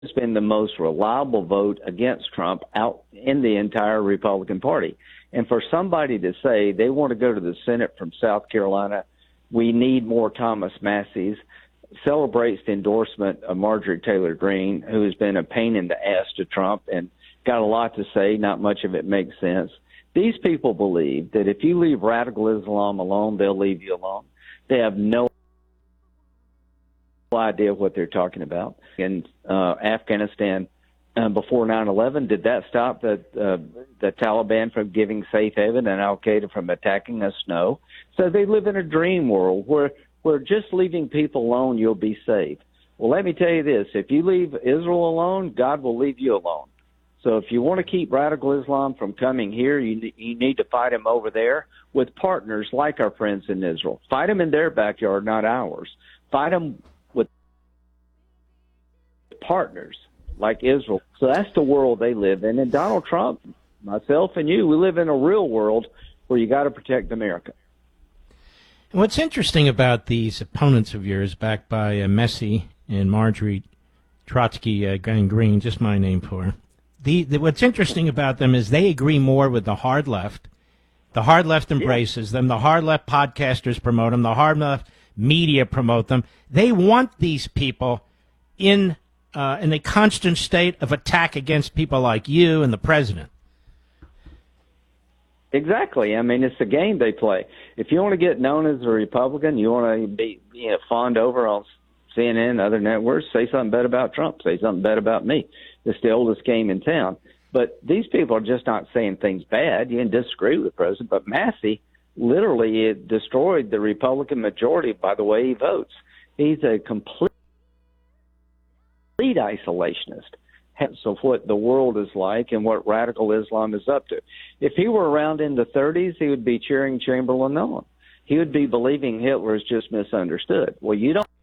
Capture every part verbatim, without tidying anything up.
has been the most reliable vote against Trump out in the entire Republican Party. And for somebody to say they want to go to the Senate from South Carolina, we need more Thomas Massie's, celebrates the endorsement of Marjorie Taylor Greene, who has been a pain in the ass to Trump and got a lot to say. Not much of it makes sense. These people believe that if you leave radical Islam alone, they'll leave you alone. They have no idea what they're talking about. In uh, Afghanistan, uh, before nine eleven, did that stop the uh, the Taliban from giving safe haven and Al Qaeda from attacking us? No. So they live in a dream world where where just leaving people alone, you'll be saved. Well, let me tell you this: if you leave Israel alone, God will leave you alone. So if you want to keep radical Islam from coming here, you, you need to fight them over there with partners like our friends in Israel. Fight them in their backyard, not ours. Fight them with partners like Israel. So that's the world they live in. And Donald Trump, myself and you, we live in a real world where you got to protect America. What's interesting about these opponents of yours, backed by uh, Messi and Marjorie Trotsky uh, Green, just my name for her, The, the, what's interesting about them is they agree more with the hard left. The hard left embraces yeah. them. The hard left podcasters promote them. The hard left media promote them. They want these people in uh, in a constant state of attack against people like you and the president. Exactly. I mean, it's a game they play. If you want to get known as a Republican, you want to be you know, fawned over on C N N, other networks, say something bad about Trump, say something bad about me. It's the oldest game in town. But these people are just not saying things bad. You can disagree with the president, but Massey literally it destroyed the Republican majority by the way he votes. He's a complete, complete isolationist. So what the world is like and what radical Islam is up to. If he were around in the thirties, he would be cheering Chamberlain on. He would be believing Hitler is just misunderstood. Well, you don't,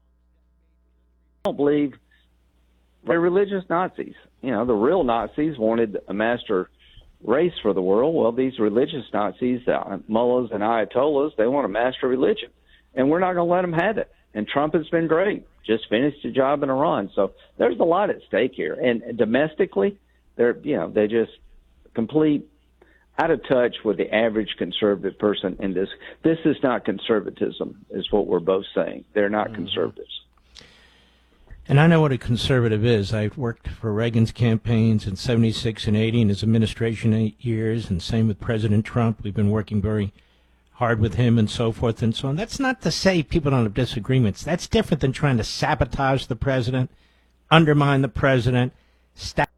don't believe they're religious Nazis. You know, the real Nazis wanted a master race for the world. Well, these religious Nazis, uh, mullahs and ayatollahs, they want a master religion. And we're not going to let them have it. And Trump has been great. Just finished a job in Iran. So there's a lot at stake here. And domestically, they're, you know, they're just complete out of touch with the average conservative person in this. This is not conservatism, is what we're both saying. They're not mm-hmm. conservatives. And I know what a conservative is. I worked for Reagan's campaigns in seventy-six and eighty and his administration eight years, and same with President Trump. We've been working very hard with him and so forth and so on. That's not to say people don't have disagreements. That's different than trying to sabotage the president, undermine the president, stab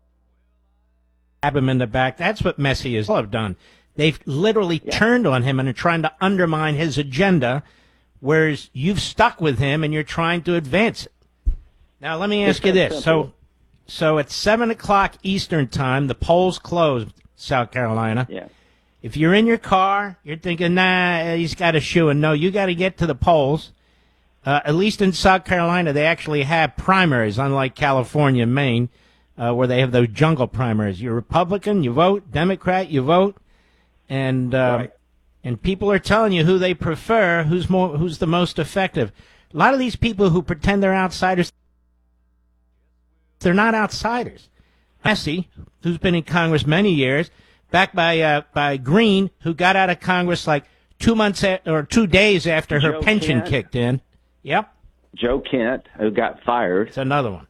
him in the back. That's what Messi has all have done. They've literally yeah. turned on him and are trying to undermine his agenda, whereas you've stuck with him and you're trying to advance it. Now, let me ask you this. So, so at seven o'clock Eastern time, the polls closed, South Carolina. Yeah. If you're in your car, you're thinking, nah, he's got a shoe. And no, you got to get to the polls. Uh, at least in South Carolina, they actually have primaries, unlike California and Maine, uh, where they have those jungle primaries. You're Republican, you vote. Democrat, you vote. And uh, right. and people are telling you who they prefer, who's more, who's the most effective. A lot of these people who pretend they're outsiders, they're not outsiders. Messi, who's been in Congress many years, backed by uh, by Green, who got out of Congress like two months a- or two days after her Joe pension Kent. kicked in. Yep. Joe Kent, who got fired. It's another one.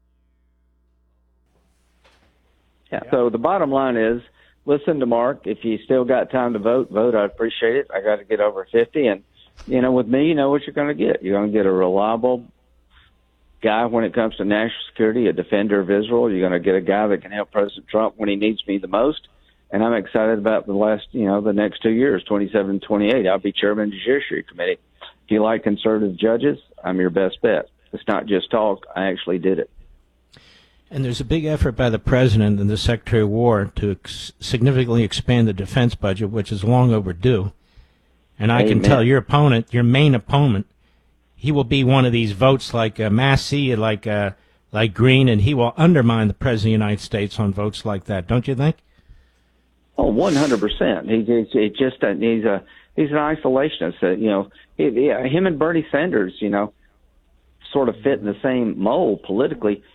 Yeah. Yep. So the bottom line is, listen to Mark. If you still got time to vote, vote. I appreciate it. I got to get over fifty, and you know, with me, you know what you're going to get. You're going to get a reliable guy when it comes to national security, a defender of Israel. You're going to get a guy that can help President Trump when he needs me the most. And I'm excited about the last, you know, the next two years, twenty-seven and twenty-eight. I'll be chairman of the Judiciary Committee. If you like conservative judges, I'm your best bet. It's not just talk. I actually did it. And there's a big effort by the President and the Secretary of War to ex- significantly expand the defense budget, which is long overdue. And I Amen. Can tell your opponent, your main opponent, he will be one of these votes like uh, Massey, like uh, like Green, and he will undermine the President of the United States on votes like that. Don't you think? Oh, one hundred percent. He's he's just a, he's a he's an isolationist. Uh, you know, he, he, him and Bernie Sanders, you know, sort of fit in the same mold politically.